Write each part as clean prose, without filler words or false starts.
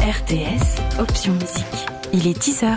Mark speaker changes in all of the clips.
Speaker 1: RTS, option musique. Il est 10h.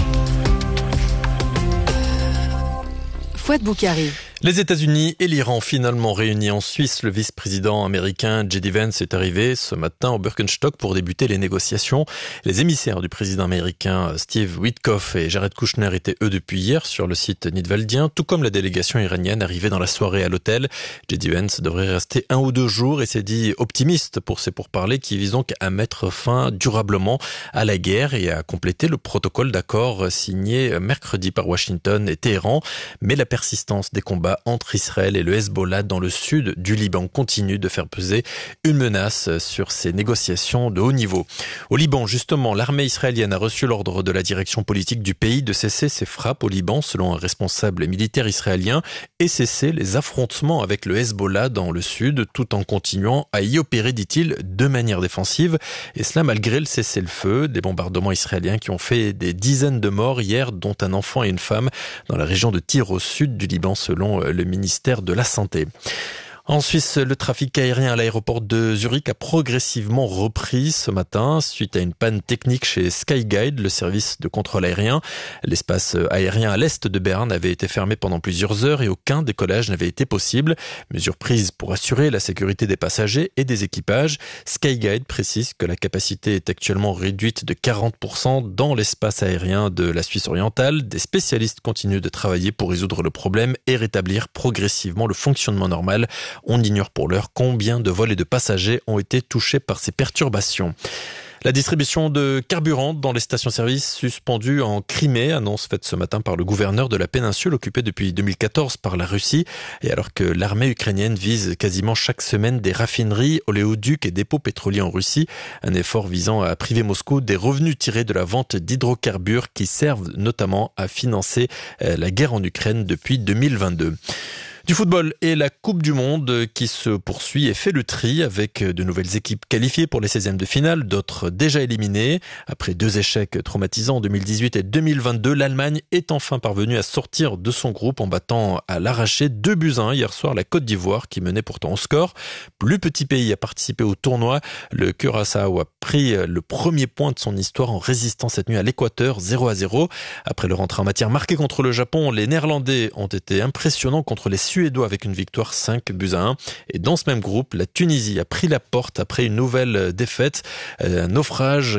Speaker 1: Fouad Boukari.
Speaker 2: Les États-Unis et l'Iran finalement réunis en Suisse. Le vice-président américain J.D. Vance est arrivé ce matin au Birkenstock pour débuter les négociations. Les émissaires du président américain Steve Witkoff et Jared Kushner étaient eux depuis hier sur le site nidwaldien, tout comme la délégation iranienne arrivée dans la soirée à l'hôtel. J.D. Vance devrait rester 1 ou 2 jours et s'est dit optimiste pour ces pourparlers qui visent donc à mettre fin durablement à la guerre et à compléter le protocole d'accord signé mercredi par Washington et Téhéran. Mais la persistance des combats entre Israël et le Hezbollah dans le sud du Liban continue de faire peser une menace sur ces négociations de haut niveau. Au Liban, justement, l'armée israélienne a reçu l'ordre de la direction politique du pays de cesser ses frappes au Liban, selon un responsable militaire israélien, et cesser les affrontements avec le Hezbollah dans le sud, tout en continuant à y opérer, dit-il, de manière défensive. Et cela malgré le cessez-le-feu, des bombardements israéliens qui ont fait des dizaines de morts hier, dont un enfant et une femme, dans la région de Tyr au sud du Liban, selon le ministère de la Santé. En Suisse, le trafic aérien à l'aéroport de Zurich a progressivement repris ce matin suite à une panne technique chez Skyguide, le service de contrôle aérien. L'espace aérien à l'est de Berne avait été fermé pendant plusieurs heures et aucun décollage n'avait été possible. Mesure prise pour assurer la sécurité des passagers et des équipages. Skyguide précise que la capacité est actuellement réduite de 40% dans l'espace aérien de la Suisse orientale. Des spécialistes continuent de travailler pour résoudre le problème et rétablir progressivement le fonctionnement normal. On ignore pour l'heure combien de vols et de passagers ont été touchés par ces perturbations. La distribution de carburant dans les stations-service suspendues en Crimée, annonce faite ce matin par le gouverneur de la péninsule occupée depuis 2014 par la Russie. Et alors que l'armée ukrainienne vise quasiment chaque semaine des raffineries, oléoducs et dépôts pétroliers en Russie, un effort visant à priver Moscou des revenus tirés de la vente d'hydrocarbures qui servent notamment à financer la guerre en Ukraine depuis 2022. Du football et la Coupe du Monde qui se poursuit et fait le tri avec de nouvelles équipes qualifiées pour les 16e de finale, d'autres déjà éliminées. Après 2 échecs traumatisants en 2018 et 2022, l'Allemagne est enfin parvenue à sortir de son groupe en battant à l'arraché 2-1 hier soir la Côte d'Ivoire qui menait pourtant au score. Plus petit pays à participer au tournoi, le Curaçao a pris le premier point de son histoire en résistant cette nuit à l'Équateur 0-0. Après leur entrée en matière marquée contre le Japon, les Néerlandais ont été impressionnants contre les Suédois avec une victoire 5-1. Et dans ce même groupe, la Tunisie a pris la porte après une nouvelle défaite. Un naufrage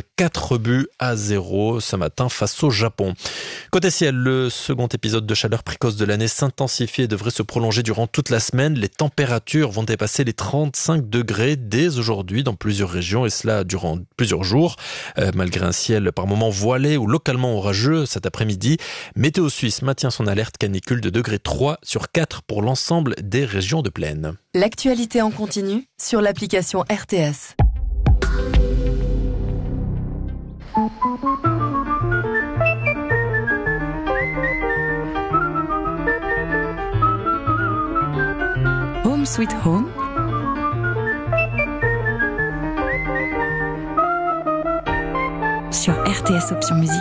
Speaker 2: 4-0 ce matin face au Japon. Côté ciel, le second épisode de chaleur précoce de l'année s'intensifie et devrait se prolonger durant toute la semaine. Les températures vont dépasser les 35 degrés dès aujourd'hui dans plusieurs régions et cela durant plusieurs jours. Malgré un ciel par moments voilé ou localement orageux cet après-midi, Météo Suisse maintient son alerte canicule de degré 3 sur 4 pour l'ensemble des régions de plaine.
Speaker 1: L'actualité en continu sur l'application RTS. Home Sweet Home. Sur RTS Option Musique.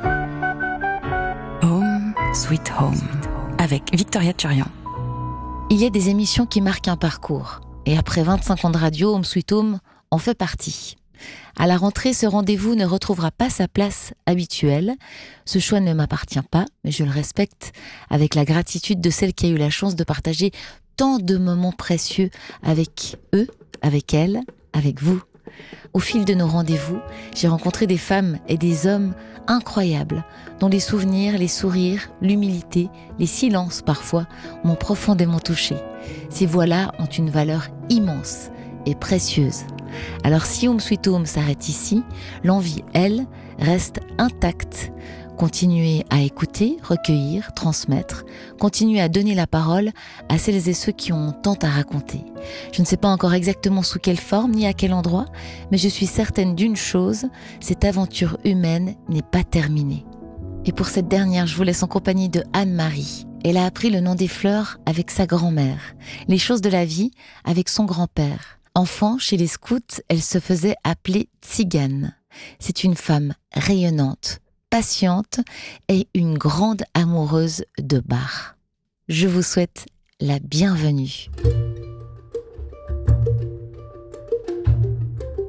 Speaker 1: Home Sweet Home. Avec Victoria Turian.
Speaker 3: Il y a des émissions qui marquent un parcours. Et après 25 ans de radio, Home Sweet Home en fait partie. À la rentrée, ce rendez-vous ne retrouvera pas sa place habituelle. Ce choix ne m'appartient pas, mais je le respecte avec la gratitude de celle qui a eu la chance de partager tant de moments précieux avec eux, avec elles, avec vous. Au fil de nos rendez-vous, j'ai rencontré des femmes et des hommes incroyables, dont les souvenirs, les sourires, l'humilité, les silences parfois m'ont profondément touchée. Ces voix-là ont une valeur immense et précieuse. Alors si Home Sweet Home s'arrête ici, l'envie, elle, reste intacte. Continuer à écouter, recueillir, transmettre, continuer à donner la parole à celles et ceux qui ont tant à raconter. Je ne sais pas encore exactement sous quelle forme ni à quel endroit, mais je suis certaine d'une chose, cette aventure humaine n'est pas terminée. Et pour cette dernière, je vous laisse en compagnie de Anne-Marie. Elle a appris le nom des fleurs avec sa grand-mère, les choses de la vie avec son grand-père. Enfant, chez les scouts, elle se faisait appeler Tzigane. C'est une femme rayonnante, patiente et une grande amoureuse de Bach. Je vous souhaite la bienvenue.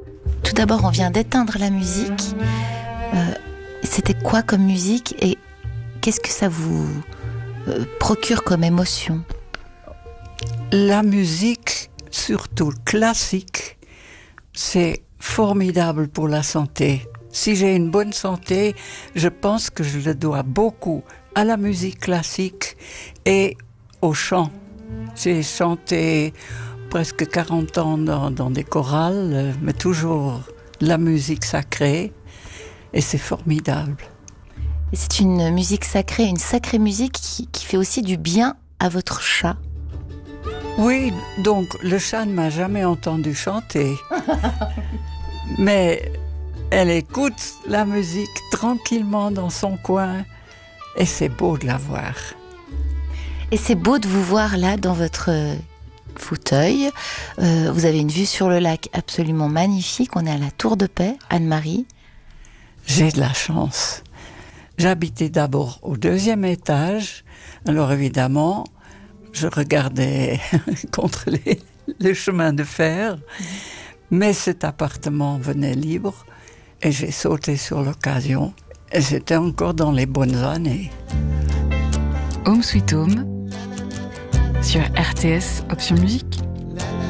Speaker 3: Tout d'abord, on vient d'éteindre la musique. C'était quoi comme musique et qu'est-ce que ça vous procure comme émotion?
Speaker 4: La musique, surtout classique, c'est formidable pour la santé. Si j'ai une bonne santé, je pense que je le dois beaucoup à la musique classique et au chant. J'ai chanté presque 40 ans dans des chorales, mais toujours la musique sacrée, et c'est formidable.
Speaker 3: Et c'est une musique sacrée, une sacrée musique qui fait aussi du bien à votre chat.
Speaker 4: Oui, donc le chat ne m'a jamais entendu chanter, mais elle écoute la musique tranquillement dans son coin, et c'est beau de la voir.
Speaker 3: Et c'est beau de vous voir là dans votre fauteuil. Vous avez une vue sur le lac absolument magnifique. On est à la Tour de Paix, Anne-Marie.
Speaker 4: J'ai de la chance. J'habitais d'abord au 2e étage. Alors évidemment, je regardais contre les chemins de fer. Mais cet appartement venait libre et j'ai sauté sur l'occasion. Et c'était encore dans les bonnes années.
Speaker 5: Home Sweet Home sur RTS Option Musique.